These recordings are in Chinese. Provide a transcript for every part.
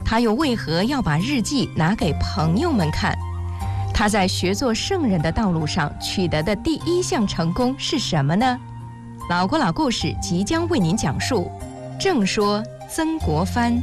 他又为何要把日记拿给朋友们看？他在学做圣人的道路上取得的第一项成功是什么呢？老国老故事即将为您讲述。正说曾国藩。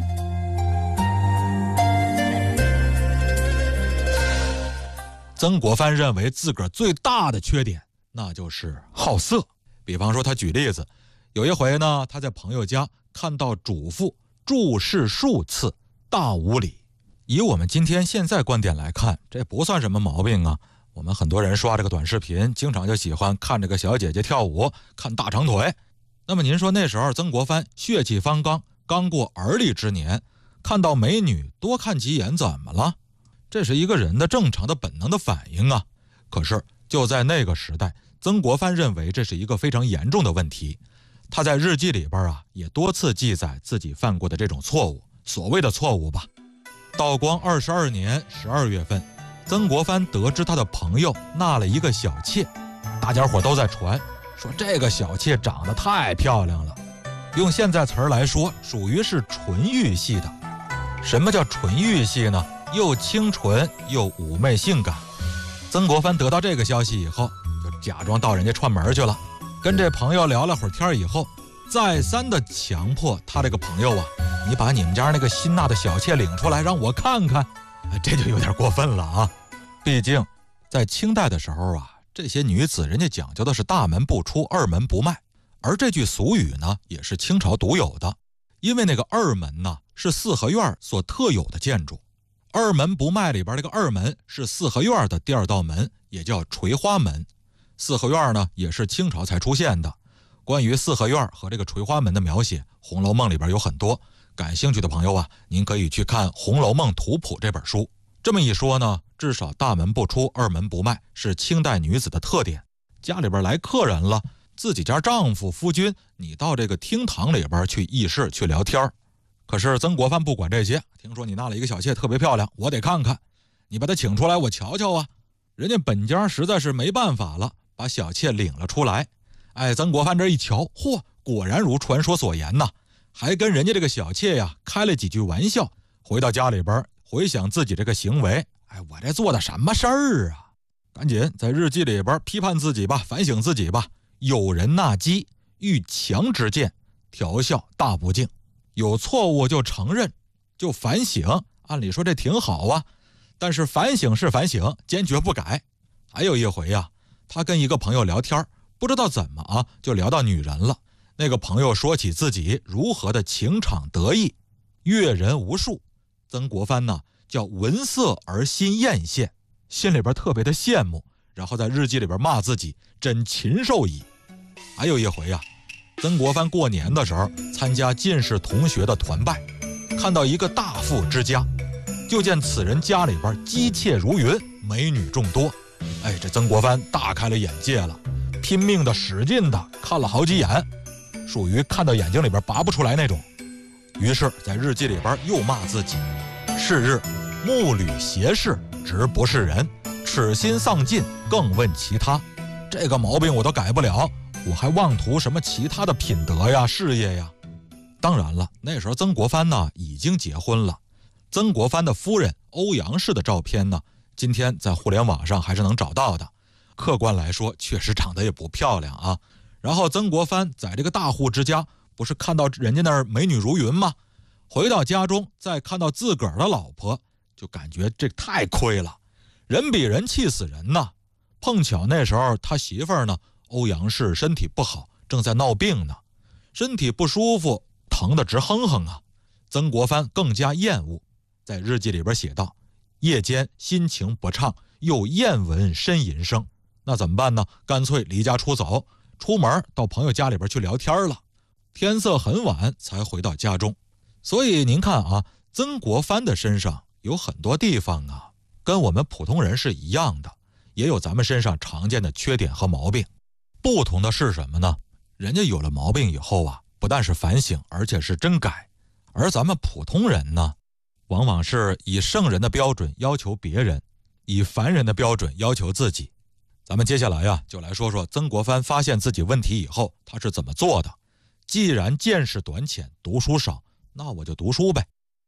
曾国藩认为自个儿最大的缺点那就是好色。比方说他举例子，有一回呢，他在朋友家看到主妇注视数次，大无礼。以我们今天现在观点来看，这不算什么毛病啊。我们很多人刷这个短视频，经常就喜欢看这个小姐姐跳舞，看大长腿。那么您说那时候曾国藩血气方刚，刚过而立之年，看到美女多看几眼怎么了？这是一个人的正常的本能的反应啊。可是就在那个时代，曾国藩认为这是一个非常严重的问题。他在日记里边也多次记载自己犯过的这种错误，所谓的错误吧。道光22年12月份，曾国藩得知他的朋友纳了一个小妾，大家伙都在传说这个小妾长得太漂亮了，用现在词儿来说，属于是纯欲系的。什么叫纯欲系呢？又清纯又妩媚性感。曾国藩得到这个消息以后，就假装到人家串门去了，跟这朋友聊了会儿天以后，再三的强迫他这个朋友你把你们家那个新纳的小妾领出来让我看看。这就有点过分了啊。毕竟在清代的时候这些女子人家讲究的是大门不出，二门不迈。而这句俗语呢，也是清朝独有的。因为那个二门呢，是四合院所特有的建筑。二门不迈里边这个二门是四合院的第二道门，也叫垂花门。四合院呢，也是清朝才出现的。关于四合院和这个垂花门的描写，《红楼梦》里边有很多。感兴趣的朋友您可以去看《红楼梦图谱》这本书。这么一说呢，至少大门不出，二门不迈是清代女子的特点。家里边来客人了，自己家丈夫夫君，你到这个厅堂里边去议事去聊天。可是曾国藩不管这些，听说你纳了一个小妾特别漂亮，我得看看，你把她请出来我瞧瞧啊。人家本家实在是没办法了，把小妾领了出来。曾国藩这一瞧，嚯，果然如传说所言呐，还跟人家这个小妾开了几句玩笑。回到家里边回想自己这个行为，我这做的什么事儿啊？赶紧在日记里边批判自己吧，反省自己吧。有人纳讥，欲强之见，调笑大不敬。有错误就承认，就反省，按理说这挺好啊。但是反省是反省，坚决不改。还有一回他跟一个朋友聊天，不知道怎么就聊到女人了。那个朋友说起自己如何的情场得意，阅人无数。曾国藩呢叫闻色而心艳羡，心里边特别的羡慕，然后在日记里边骂自己真禽兽矣。还有一回曾国藩过年的时候参加进士同学的团拜，看到一个大富之家，就见此人家里边姬妾如云，美女众多。这曾国藩大开了眼界了，拼命的使劲的看了好几眼，属于看到眼睛里边拔不出来那种。于是在日记里边又骂自己，是日目履斜视，直不是人，耻心丧尽，更问其他。这个毛病我都改不了，我还妄图什么其他的品德呀、事业呀？当然了，那时候曾国藩呢已经结婚了。曾国藩的夫人欧阳氏的照片呢，今天在互联网上还是能找到的。客观来说，确实长得也不漂亮啊。然后曾国藩在这个大户之家，不是看到人家那儿美女如云吗？回到家中，再看到自个儿的老婆，就感觉这太亏了，人比人气死人呐。碰巧那时候他媳妇儿呢，欧阳氏身体不好，正在闹病呢，身体不舒服，疼得直哼哼啊。曾国藩更加厌恶，在日记里边写道：夜间心情不畅，又厌闻呻吟声。那怎么办呢？干脆离家出走，出门到朋友家里边去聊天了。天色很晚才回到家中。所以您看曾国藩的身上有很多地方跟我们普通人是一样的，也有咱们身上常见的缺点和毛病。不同的是什么呢？人家有了毛病以后不但是反省，而且是真改。而咱们普通人呢，往往是以圣人的标准要求别人，以凡人的标准要求自己。咱们接下来就来说说曾国藩发现自己问题以后他是怎么做的。既然见识短浅，读书少，那我就读书呗。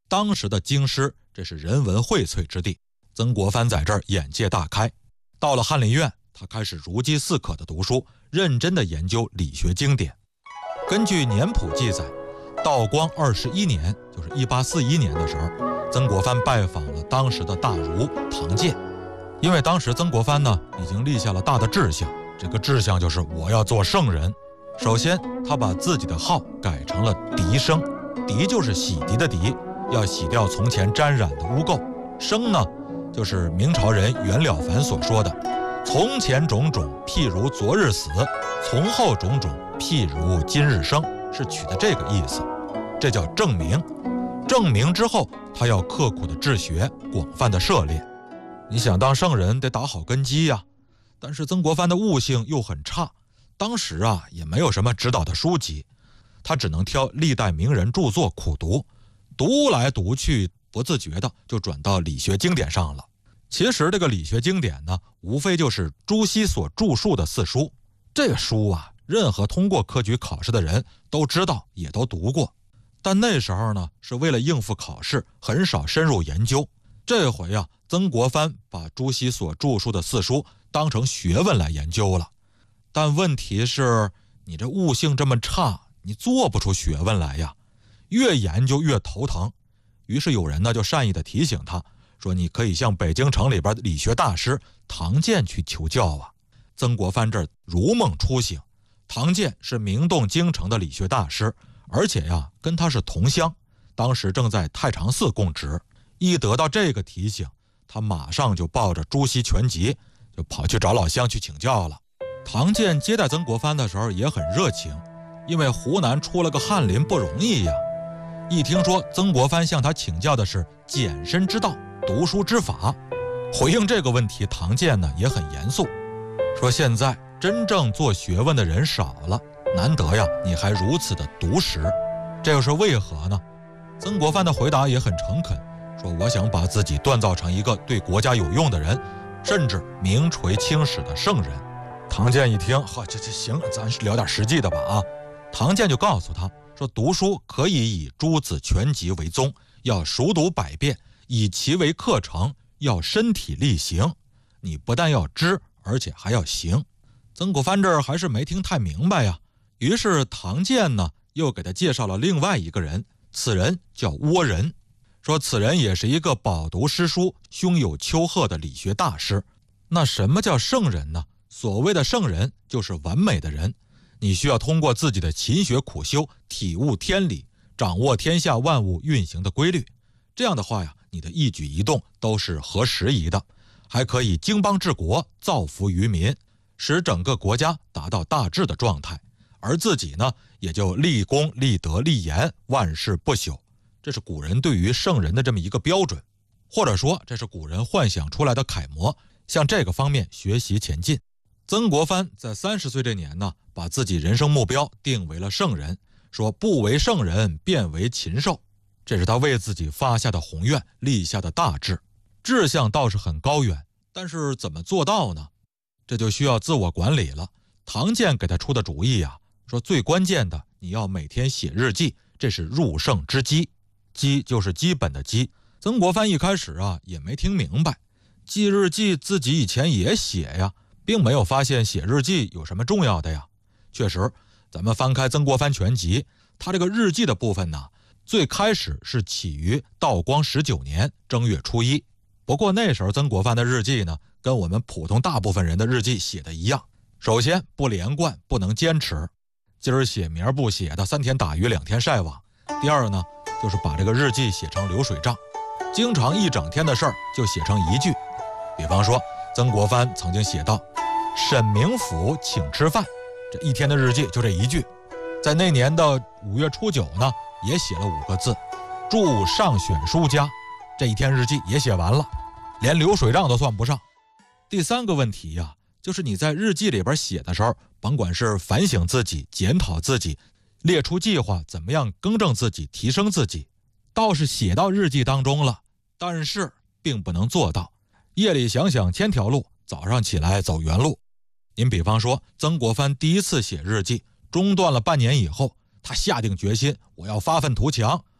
当时的京师，这是人文荟萃之地，曾国藩在这儿眼界大开。到了翰林院，他开始如饥似渴地读书，认真地研究理学经典。根据年谱记载，道光21年，就是1841年的时候，曾国藩拜访了当时的大儒唐建。因为当时曾国藩呢已经立下了大的志向，这个志向就是我要做圣人。首先他把自己的号改成了涤生，涤就是洗涤的涤，要洗掉从前沾染的污垢。生呢就是明朝人袁了凡所说的从前种种譬如昨日死，从后种种譬如今日生，是取的这个意思。这叫正名。正名之后，他要刻苦的治学，广泛的涉猎。你想当圣人得打好根基呀，但是曾国藩的悟性又很差，当时也没有什么指导的书籍，他只能挑历代名人著作苦读，读来读去不自觉的就转到理学经典上了。其实这个理学经典呢，无非就是朱熹所著述的4书。这个书任何通过科举考试的人都知道，也都读过，但那时候呢是为了应付考试，很少深入研究。这回曾国藩把朱熹所著述的4书当成学问来研究了。但问题是，你这悟性这么差，你做不出学问来呀，越研究越头疼。于是有人呢就善意的提醒他说，你可以向北京城里边的理学大师唐建去求教啊。曾国藩这儿如梦初醒，唐建是名动京城的理学大师，而且跟他是同乡，当时正在太常寺供职。一得到这个提醒，他马上就抱着朱熹全集就跑去找老乡去请教了。唐建接待曾国藩的时候也很热情，因为湖南出了个翰林不容易呀。一听说曾国藩向他请教的是简身之道、读书之法，回应这个问题，唐建呢也很严肃，说现在真正做学问的人少了，难得呀你还如此的笃实，这又是为何呢？曾国藩的回答也很诚恳，说我想把自己锻造成一个对国家有用的人，甚至名垂青史的圣人。唐建一听，这行，咱聊点实际的吧唐建就告诉他说，读书可以以诸子全集为宗，要熟读百遍，以其为课程，要身体力行。你不但要知，而且还要行。曾国藩这儿还是没听太明白呀。于是唐建呢又给他介绍了另外一个人，此人叫倭人，说此人也是一个饱读诗书、胸有丘壑的理学大师。那什么叫圣人呢？所谓的圣人就是完美的人，你需要通过自己的勤学苦修，体悟天理，掌握天下万物运行的规律。这样的话呀，你的一举一动都是合时宜的，还可以经邦治国，造福于民，使整个国家达到大治的状态，而自己呢也就立功立德立言，万事不朽。这是古人对于圣人的这么一个标准，或者说这是古人幻想出来的楷模，向这个方面学习前进。曾国藩在30岁这年呢，把自己人生目标定为了圣人，说不为圣人便为禽兽，这是他为自己发下的宏愿，立下的大志。志向倒是很高远，但是怎么做到呢？这就需要自我管理了。唐建给他出的主意说最关键的，你要每天写日记，这是入圣之基。基就是基本的基。曾国藩一开始也没听明白，记日记自己以前也写呀，并没有发现写日记有什么重要的呀。确实，咱们翻开曾国藩全集，他这个日记的部分呢，最开始是起于道光19年正月初1。不过那时候曾国藩的日记呢，跟我们普通大部分人的日记写的一样。首先不连贯，不能坚持，今儿写明儿不写的，3天打鱼2天晒网。第二呢，就是把这个日记写成流水账，经常一整天的事儿就写成一句。比方说曾国藩曾经写道，沈明府请吃饭，这一天的日记就这一句。在那年的5月初9呢，也写了5个字，祝上选书家，这一天日记也写完了，连流水账都算不上。第3个问题就是你在日记里边写的时候，甭管是反省自己、检讨自己，列出计划怎么样更正自己、提升自己，倒是写到日记当中了，但是并不能做到。夜里想想千条路，早上起来走原路。您比方说曾国藩第一次写日记中断了半年以后，他下定决心，我要发愤图强，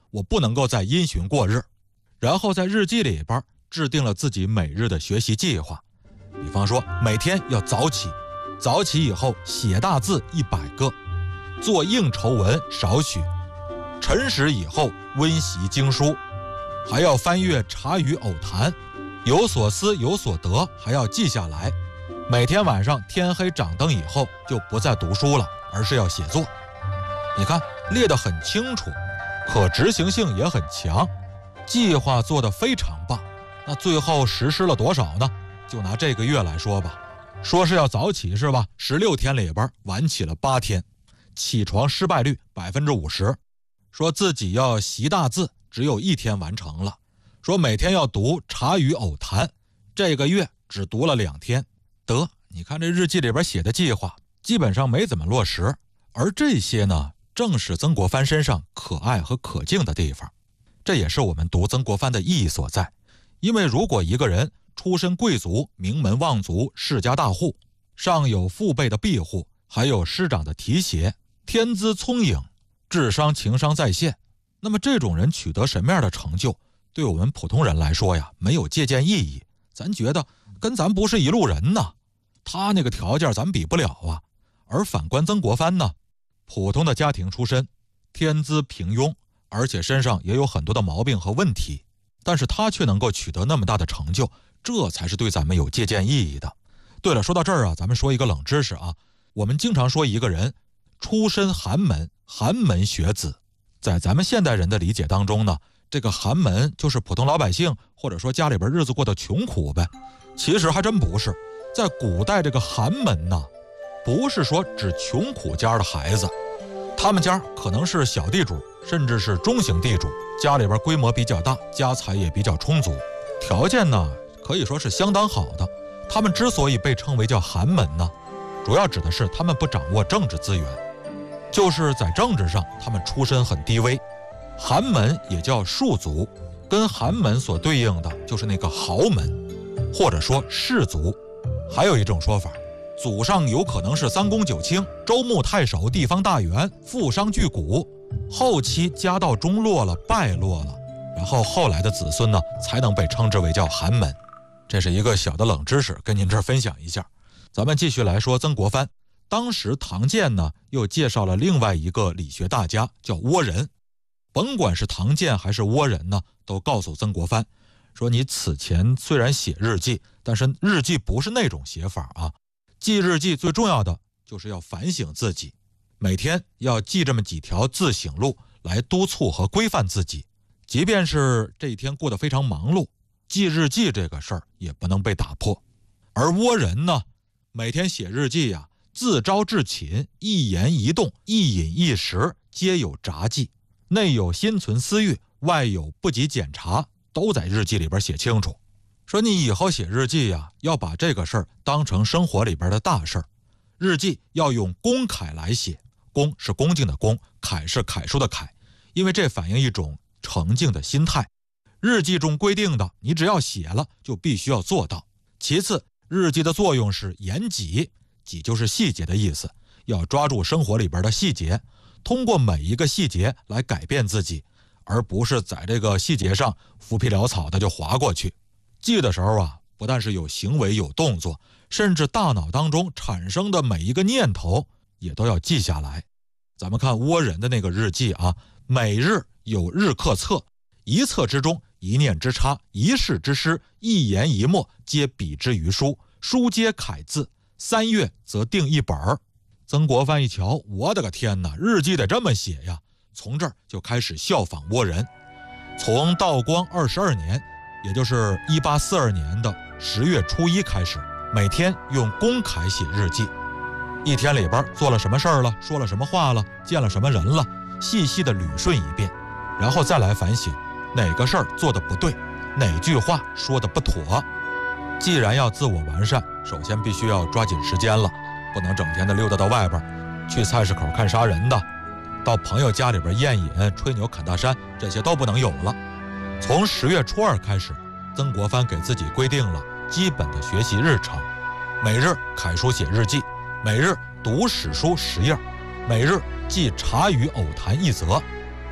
我不能够再因循过日。然后在日记里边制定了自己每日的学习计划，比方说每天要早起，早起以后写大字100个，做应酬文少许，晨时以后温习经书，还要翻阅茶余偶谈，有所思有所得还要记下来。每天晚上天黑掌灯以后就不再读书了，而是要写作。你看列得很清楚，可执行性也很强，计划做得非常棒。那最后实施了多少呢？就拿这个月来说吧，说是要早起是吧？16天里边晚起了8天，起床失败率50%。说自己要习大字，只有1天完成了。说每天要读茶余偶谈，这个月只读了2天。得，你看这日记里边写的计划基本上没怎么落实。而这些呢，正是曾国藩身上可爱和可敬的地方。这也是我们读曾国藩的意义所在。因为如果一个人出身贵族，名门望族，世家大户，上有父辈的庇护，还有师长的提携，天资聪颖，智商情商在线，那么这种人取得什么样的成就，对我们普通人来说呀，没有借鉴意义。咱觉得跟咱不是一路人呢，他那个条件咱比不了啊。而反观曾国藩呢，普通的家庭出身，天资平庸，而且身上也有很多的毛病和问题，但是他却能够取得那么大的成就，这才是对咱们有借鉴意义的。对了，说到这儿啊，咱们说一个冷知识啊，我们经常说一个人出身寒门，寒门学子，在咱们现代人的理解当中呢，这个寒门就是普通老百姓，或者说家里边日子过得穷苦呗。其实还真不是，在古代这个寒门呢，不是说指穷苦家的孩子，他们家可能是小地主，甚至是中型地主，家里边规模比较大，家财也比较充足，条件呢可以说是相当好的。他们之所以被称为叫寒门呢，主要指的是他们不掌握政治资源，就是在政治上他们出身很低微。寒门也叫庶族，跟寒门所对应的就是那个豪门，或者说士族。还有一种说法，祖上有可能是三公九卿，州牧太守，地方大员，富商巨贾，后期家道中落了，败落了，然后后来的子孙呢才能被称之为叫寒门。这是一个小的冷知识，跟您这儿分享一下。咱们继续来说曾国藩。当时唐建呢又介绍了另外一个理学大家，叫倭人。甭管是唐建还是倭人呢，都告诉曾国藩说，你此前虽然写日记，但是日记不是那种写法啊。记日记最重要的就是要反省自己，每天要记这么几条自省录来督促和规范自己。即便是这一天过得非常忙碌，记日记这个事儿也不能被打破。而倭人呢，每天写日记呀，自招至寝，一言一动，一饮一食，皆有札记，内有心存私欲，外有不及检查，都在日记里边写清楚。说你以后写日记呀，要把这个事儿当成生活里边的大事儿。日记要用恭楷来写，恭是恭敬的恭，楷是楷书的楷，因为这反映一种诚敬的心态。日记中规定的，你只要写了就必须要做到。其次，日记的作用是严己，己就是细节的意思，要抓住生活里边的细节，通过每一个细节来改变自己，而不是在这个细节上浮皮潦草的就划过去。记的时候啊，不但是有行为有动作，甚至大脑当中产生的每一个念头也都要记下来。咱们看倭人的那个日记啊，每日有日课册，一册之中一念之差，一事之失，一言一默皆比之于书，书皆楷字，3月则定一本。曾国藩一瞧，我的个天哪，日记得这么写呀，从这儿就开始效仿倭人。从道光22年，也就是1842年的10月初1开始，每天用公楷写日记，一天里边做了什么事儿了，说了什么话了，见了什么人了，细细的捋顺一遍，然后再来反省哪个事儿做得不对，哪句话说得不妥。既然要自我完善，首先必须要抓紧时间了，不能整天的溜达到外边，去菜市口看杀人的，到朋友家里边宴饮吹牛侃大山，这些都不能有了。从10月初2开始，曾国藩给自己规定了基本的学习日程，每日楷书写日记，每日读史书10页，每日记茶余偶谈1则，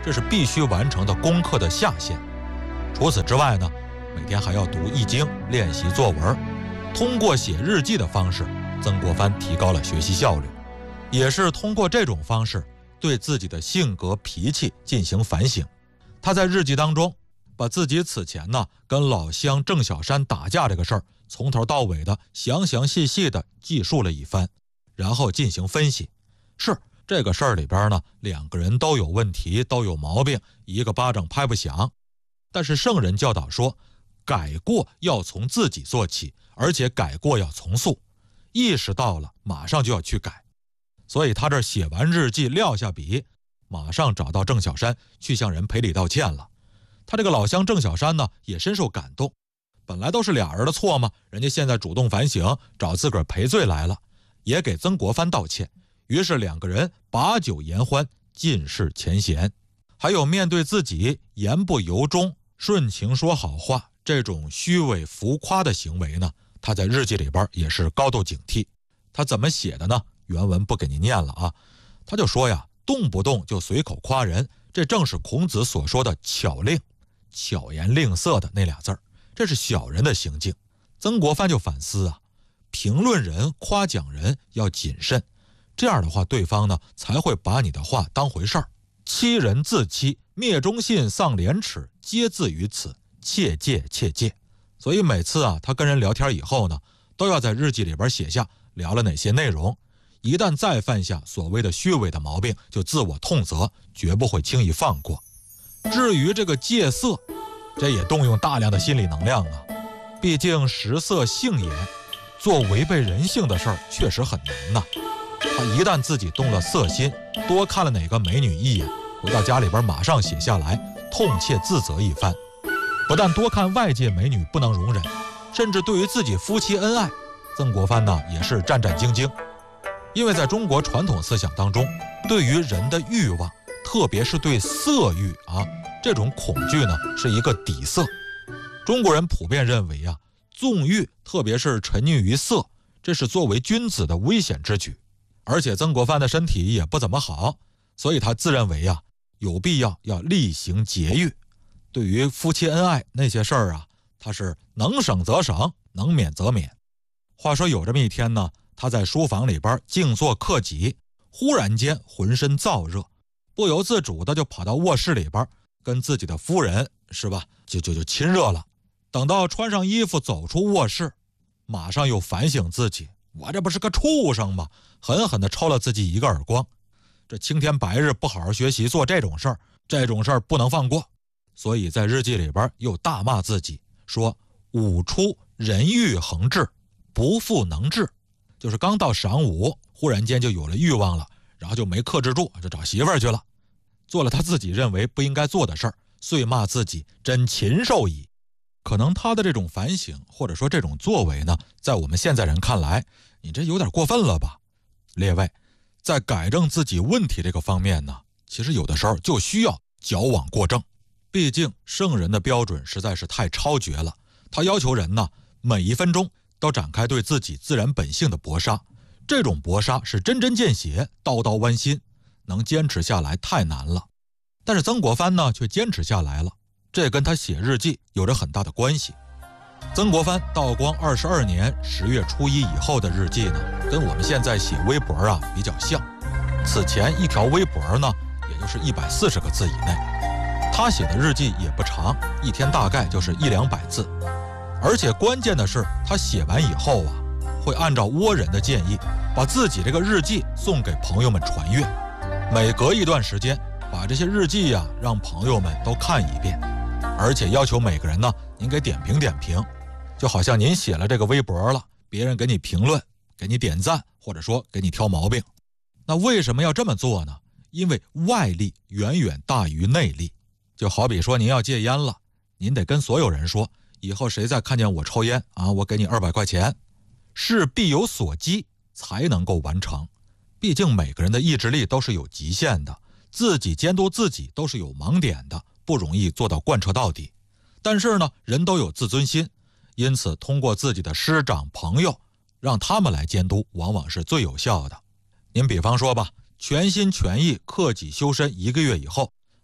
这是必须完成的功课的下限。除此之外呢，每天还要读易经，练习作文。通过写日记的方式，曾国藩提高了学习效率，也是通过这种方式对自己的性格脾气进行反省。他在日记当中把自己此前呢跟老乡郑小山打架这个事儿从头到尾的详详细细的记述了一番，然后进行分析。是这个事儿里边呢，两个人都有问题，都有毛病，一个巴掌拍不响。但是圣人教导说，改过要从自己做起，而且改过要从速，意识到了马上就要去改。所以他这写完日记撂下笔，马上找到郑小山去向人赔礼道歉了。他这个老乡郑小山呢也深受感动，本来都是俩人的错嘛，人家现在主动反省，找自个儿赔罪来了，也给曾国藩道歉。于是两个人把酒言欢，尽释前嫌。还有面对自己言不由衷，顺情说好话，这种虚伪浮夸的行为呢，他在日记里边也是高度警惕。他怎么写的呢？原文不给您念了啊。他就说呀，动不动就随口夸人，这正是孔子所说的巧令，巧言令色的那俩字儿，这是小人的行径。曾国藩就反思啊，评论人夸奖人要谨慎，这样的话对方呢才会把你的话当回事儿。欺人自欺，灭忠信，丧廉耻，皆自于此，切戒切戒。所以每次啊，他跟人聊天以后呢，都要在日记里边写下聊了哪些内容，一旦再犯下所谓的虚伪的毛病，就自我痛责，绝不会轻易放过。至于这个戒色，这也动用大量的心理能量啊，毕竟食色性也，做违背人性的事儿确实很难呐。他一旦自己动了色心，多看了哪个美女一眼，回到家里边马上写下来，痛切自责一番。不但多看外界美女不能容忍，甚至对于自己夫妻恩爱，曾国藩呢也是战战兢兢。因为在中国传统思想当中，对于人的欲望，特别是对色欲啊，这种恐惧呢是一个底色。中国人普遍认为啊，纵欲特别是沉溺于色，这是作为君子的危险之举。而且曾国藩的身体也不怎么好，所以他自认为啊，有必要厉行节欲。对于夫妻恩爱那些事儿啊，他是能省则省，能免则免。话说有这么一天呢，他在书房里边静坐克己，忽然间浑身燥热，不由自主的就跑到卧室里边跟自己的夫人是吧，就亲热了。等到穿上衣服走出卧室，马上又反省自己，我这不是个畜生吗？狠狠地抽了自己一个耳光。这青天白日不好好学习，做这种事儿不能放过。所以在日记里边又大骂自己，说午出人欲横志，不复能治。就是刚到晌午，忽然间就有了欲望了，然后就没克制住，就找媳妇儿去了，做了他自己认为不应该做的事儿，遂骂自己真禽兽矣。可能他的这种反省或者说这种作为呢，在我们现在人看来，你这有点过分了吧。列位，在改正自己问题这个方面呢，其实有的时候就需要矫枉过正。毕竟圣人的标准实在是太超绝了，他要求人呢每一分钟都展开对自己自然本性的搏杀，这种搏杀是针针见血，刀刀剜心，能坚持下来太难了。但是曾国藩呢却坚持下来了，这跟他写日记有着很大的关系。曾国藩道光22年10月初1以后的日记呢，跟我们现在写微博啊比较像。此前一条微博呢，也就是140个字以内。他写的日记也不长，一天大概就是100-200字。而且关键的是，他写完以后啊，会按照倭人的建议，把自己这个日记送给朋友们传阅。每隔一段时间，把这些日记呀，让朋友们都看一遍。而且要求每个人呢，您给点评点评，就好像您写了这个微博了，别人给你评论，给你点赞，或者说给你挑毛病。那为什么要这么做呢？因为外力远远大于内力。就好比说您要戒烟了，您得跟所有人说，以后谁再看见我抽烟啊，我给你200块钱。是必有所积才能够完成。毕竟每个人的意志力都是有极限的，自己监督自己都是有盲点的，不容易做到贯彻到底。但是呢，人都有自尊心，因此通过自己的师长朋友，让他们来监督，往往是最有效的。您比方说吧，全心全意克己修身1个月以后，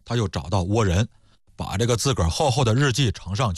他就找到倭人，把这个自个儿厚厚的日记呈上去。